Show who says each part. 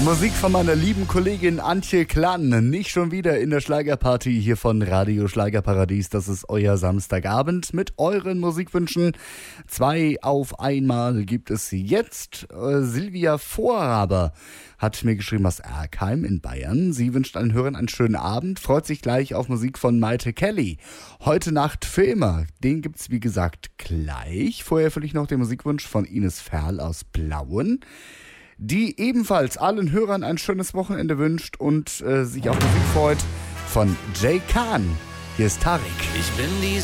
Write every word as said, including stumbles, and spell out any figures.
Speaker 1: Musik von meiner lieben Kollegin Antje Klann. Nicht schon wieder in der Schlagerparty hier von Radio Schlagerparadies. Das ist euer Samstagabend mit euren Musikwünschen. Zwei auf einmal gibt es jetzt. Äh, Silvia Vorhaber hat mir geschrieben aus Erkheim in Bayern. Sie wünscht allen Hörern einen schönen Abend, freut sich gleich auf Musik von Maite Kelly. Heute Nacht für immer. Den gibt's wie gesagt gleich. Vorher fülle ich noch den Musikwunsch von Ines Ferl aus Plauen, die ebenfalls allen Hörern ein schönes Wochenende wünscht und äh, sich auf Musik freut von Jay Khan. Hier ist Tarek.
Speaker 2: Ich bin die